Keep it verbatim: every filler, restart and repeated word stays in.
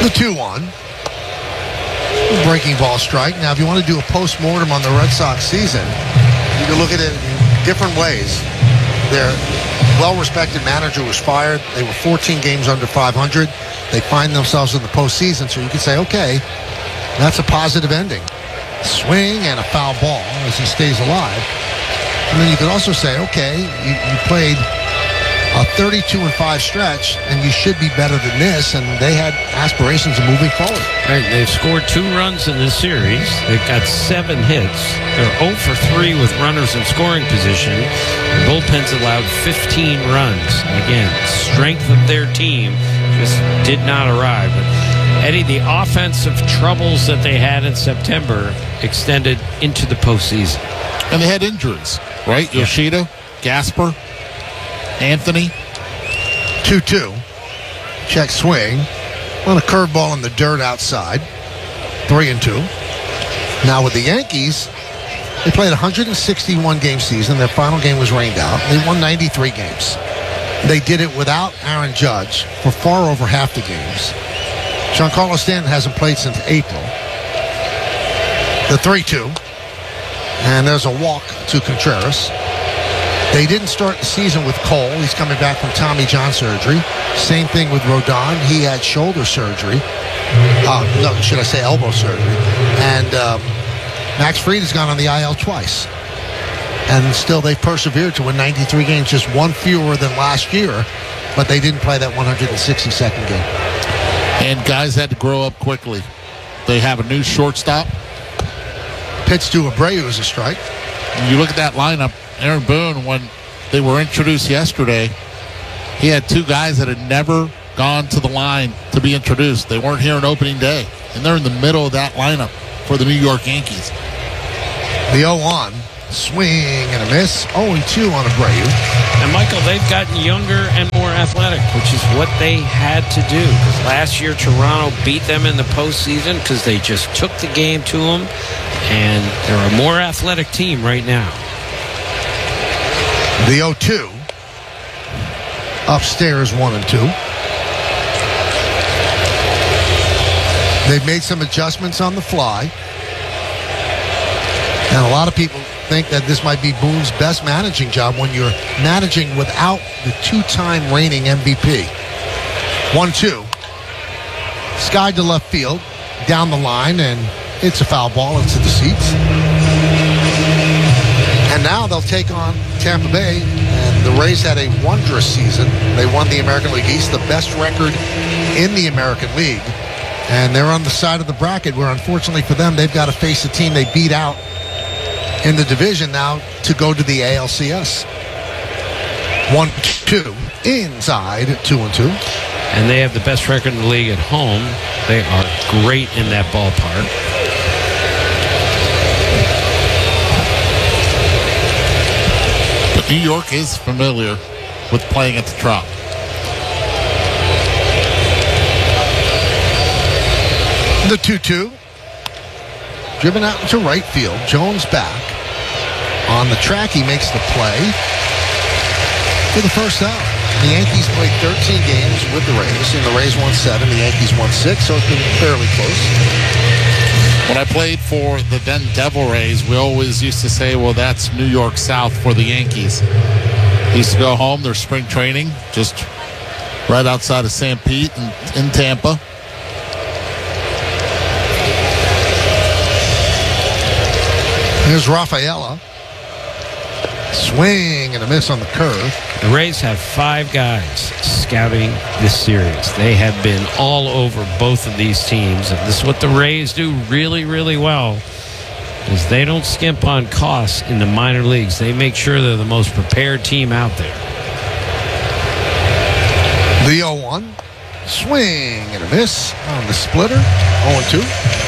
The two one. Breaking ball strike. Now, if you want to do a post-mortem on the Red Sox season, you can look at it in different ways. Their well-respected manager was fired. They were fourteen games under five hundred. They find themselves in the postseason, so you can say, okay, that's a positive ending. Swing and a foul ball as he stays alive. And then you could also say, okay, you, you played a thirty-two and five stretch, and you should be better than this, and they had aspirations of moving forward. Right, they've scored two runs in this series. They've got seven hits. They're oh for three with runners in scoring position. The bullpen's allowed fifteen runs. And again, strength of their team just did not arrive. But Eddie, the offensive troubles that they had in September extended into the postseason. And they had injuries, right? Yeah. Yoshida, Gasper, Anthony. two two. Check swing. On a curveball in the dirt outside. three and two. Now with the Yankees, they played a one hundred sixty-one game season. Their final game was rained out. They won ninety-three games. They did it without Aaron Judge for far over half the games. Giancarlo Stanton hasn't played since April. The three two. And there's a walk to Contreras. They didn't start the season with Cole. He's coming back from Tommy John surgery. Same thing with Rodon. He had shoulder surgery. Uh, no, should I say elbow surgery. And um, Max Fried has gone on the I L twice. And still they've persevered to win ninety-three games, just one fewer than last year. But they didn't play that one hundred sixty-second game. And guys had to grow up quickly. They have a new shortstop. Pitch to Abreu is a strike. You look at that lineup, Aaron Boone, when they were introduced yesterday, he had two guys that had never gone to the line to be introduced. They weren't here on opening day. And they're in the middle of that lineup for the New York Yankees. The oh one. Swing and a miss. oh and two on Abreu. And, Michael, they've gotten younger and more athletic, which is what they had to do. Because last year, Toronto beat them in the postseason because they just took the game to them. And they're a more athletic team right now. The oh two. Upstairs, one and two. They've made some adjustments on the fly. And a lot of people think that this might be Boone's best managing job when you're managing without the two-time reigning M V P. one two. Sky to left field, down the line, and it's a foul ball into the seats. And now they'll take on Tampa Bay, and the Rays had a wondrous season. They won the American League East, the best record in the American League. And they're on the side of the bracket where, unfortunately for them, they've got to face a team they beat out in the division now to go to the A L C S. one two. Inside, two and two. And they have the best record in the league at home. They are great in that ballpark. But New York is familiar with playing at the Trop. The two two. Driven out to right field. Jones back. On the track, he makes the play for the first out. The Yankees played thirteen games with the Rays, and the Rays won seven. The Yankees won six, so it's been fairly close. When I played for the then Devil Rays, we always used to say, well, that's New York South for the Yankees. Used to go home, their spring training, just right outside of Saint Pete in, in Tampa. Here's Rafaela. Swing and a miss on the curve. The Rays have five guys scouting this series. They have been all over both of these teams. And this is what the Rays do really, really well, is they don't skimp on costs in the minor leagues. They make sure they're the most prepared team out there. The oh one. Swing and a miss on the splitter. oh and two.